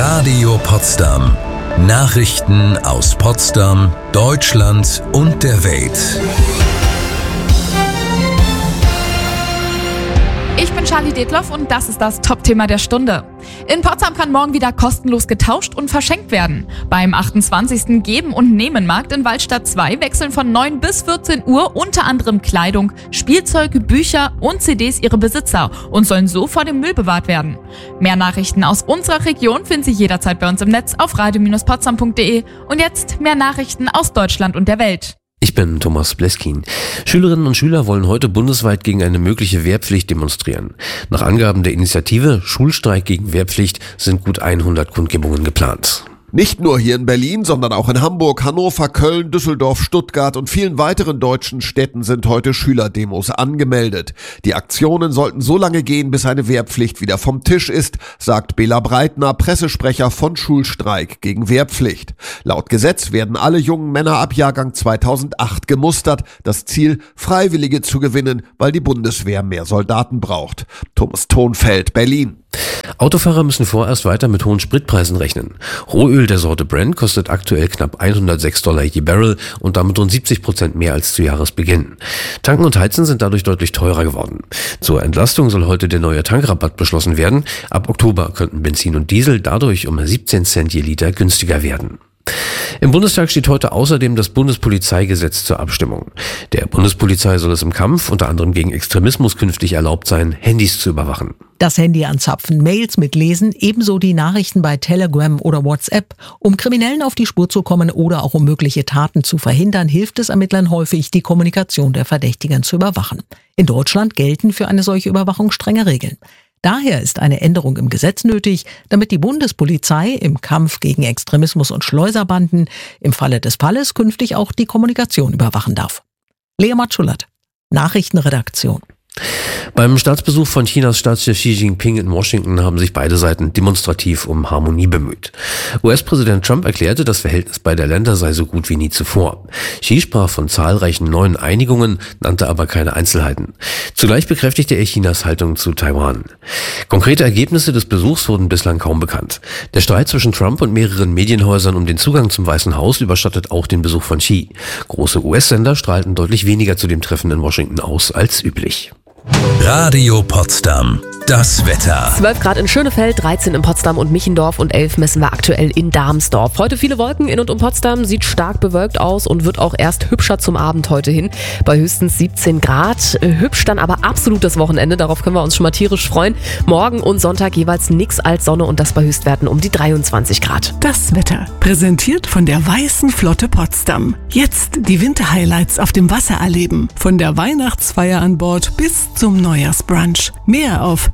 Radio Potsdam. Nachrichten aus Potsdam, Deutschland und der Welt. Ich bin Charlie Detloff und das ist das Top-Thema der Stunde. In Potsdam kann morgen wieder kostenlos getauscht und verschenkt werden. Beim 28. Geben- und Nehmen-Markt in Waldstadt 2 wechseln von 9 bis 14 Uhr unter anderem Kleidung, Spielzeug, Bücher und CDs ihre Besitzer und sollen so vor dem Müll bewahrt werden. Mehr Nachrichten aus unserer Region finden Sie jederzeit bei uns im Netz auf radio-potsdam.de. Und jetzt mehr Nachrichten aus Deutschland und der Welt. Ich bin Thomas Bleskin. Schülerinnen und Schüler wollen heute bundesweit gegen eine mögliche Wehrpflicht demonstrieren. Nach Angaben der Initiative Schulstreik gegen Wehrpflicht sind gut 100 Kundgebungen geplant. Nicht nur hier in Berlin, sondern auch in Hamburg, Hannover, Köln, Düsseldorf, Stuttgart und vielen weiteren deutschen Städten sind heute Schülerdemos angemeldet. Die Aktionen sollten so lange gehen, bis eine Wehrpflicht wieder vom Tisch ist, sagt Bela Breitner, Pressesprecher von Schulstreik gegen Wehrpflicht. Laut Gesetz werden alle jungen Männer ab Jahrgang 2008 gemustert. Das Ziel, Freiwillige zu gewinnen, weil die Bundeswehr mehr Soldaten braucht. Thomas Thonfeld, Berlin. Autofahrer müssen vorerst weiter mit hohen Spritpreisen rechnen. Rohöl der Sorte Brent kostet aktuell knapp $106 je Barrel und damit rund 70% mehr als zu Jahresbeginn. Tanken und Heizen sind dadurch deutlich teurer geworden. Zur Entlastung soll heute der neue Tankrabatt beschlossen werden. Ab Oktober könnten Benzin und Diesel dadurch um 17 Cent je Liter günstiger werden. Im Bundestag steht heute außerdem das Bundespolizeigesetz zur Abstimmung. Der Bundespolizei soll es im Kampf, unter anderem gegen Extremismus, künftig erlaubt sein, Handys zu überwachen. Das Handy anzapfen, Mails mitlesen, ebenso die Nachrichten bei Telegram oder WhatsApp. Um Kriminellen auf die Spur zu kommen oder auch um mögliche Taten zu verhindern, hilft es Ermittlern häufig, die Kommunikation der Verdächtigen zu überwachen. In Deutschland gelten für eine solche Überwachung strenge Regeln. Daher ist eine Änderung im Gesetz nötig, damit die Bundespolizei im Kampf gegen Extremismus und Schleuserbanden im Falle des Falles künftig auch die Kommunikation überwachen darf. Lea Matschulat, Nachrichtenredaktion. Beim Staatsbesuch von Chinas Staatschef Xi Jinping in Washington haben sich beide Seiten demonstrativ um Harmonie bemüht. US-Präsident Trump erklärte, das Verhältnis beider Länder sei so gut wie nie zuvor. Xi sprach von zahlreichen neuen Einigungen, nannte aber keine Einzelheiten. Zugleich bekräftigte er Chinas Haltung zu Taiwan. Konkrete Ergebnisse des Besuchs wurden bislang kaum bekannt. Der Streit zwischen Trump und mehreren Medienhäusern um den Zugang zum Weißen Haus überschattet auch den Besuch von Xi. Große US-Sender strahlten deutlich weniger zu dem Treffen in Washington aus als üblich. Radio Potsdam. Das Wetter. 12 Grad in Schönefeld, 13 in Potsdam und Michendorf und 11 messen wir aktuell in Darmsdorf. Heute viele Wolken in und um Potsdam, sieht stark bewölkt aus und wird auch erst hübscher zum Abend heute hin. Bei höchstens 17 Grad. Hübsch dann aber absolut das Wochenende, darauf können wir uns schon mal tierisch freuen. Morgen und Sonntag jeweils nix als Sonne und das bei Höchstwerten um die 23 Grad. Das Wetter, präsentiert von der Weißen Flotte Potsdam. Jetzt die Winterhighlights auf dem Wasser erleben. Von der Weihnachtsfeier an Bord bis zum Neujahrsbrunch. Mehr auf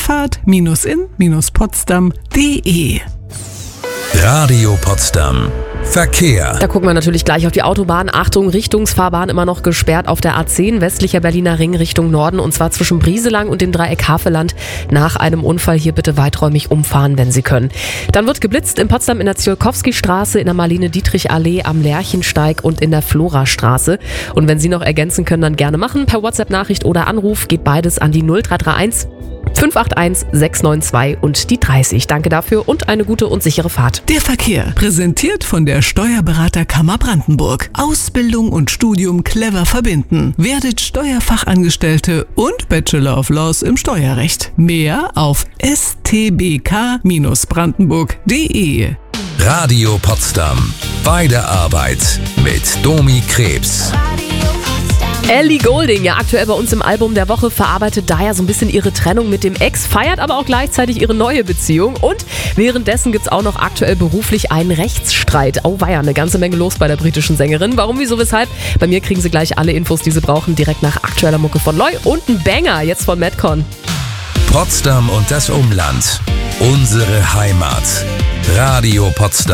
Schifffahrt-in-potsdam.de. Radio Potsdam. Verkehr. Da gucken wir natürlich gleich auf die Autobahn. Achtung, Richtungsfahrbahn immer noch gesperrt auf der A10, westlicher Berliner Ring Richtung Norden und zwar zwischen Brieselang und dem Dreieck Havelland. Nach einem Unfall hier bitte weiträumig umfahren, wenn Sie können. Dann wird geblitzt in Potsdam in der Ziolkowski-Straße, in der Marlene-Dietrich-Allee, am Lerchensteig und in der Flora-Straße. Und wenn Sie noch ergänzen können, dann gerne machen. Per WhatsApp-Nachricht oder Anruf geht beides an die 0331 581 692 und die 30. Danke dafür und eine gute und sichere Fahrt. Der Verkehr, präsentiert von der Steuerberaterkammer Brandenburg. Ausbildung und Studium clever verbinden. Werdet Steuerfachangestellte und Bachelor of Laws im Steuerrecht. Mehr auf stbk-brandenburg.de. Radio Potsdam. Bei der Arbeit mit Domi Krebs. Ellie Goulding, ja aktuell bei uns im Album der Woche, verarbeitet daher so ein bisschen ihre Trennung mit dem Ex, feiert aber auch gleichzeitig ihre neue Beziehung und währenddessen gibt's auch noch aktuell beruflich einen Rechtsstreit. Oh weia, eine ganze Menge los bei der britischen Sängerin. Warum, wieso, weshalb? Bei mir kriegen Sie gleich alle Infos, die Sie brauchen, direkt nach aktueller Mucke von Loy und ein Banger jetzt von Madcon. Potsdam und das Umland. Unsere Heimat. Radio Potsdam.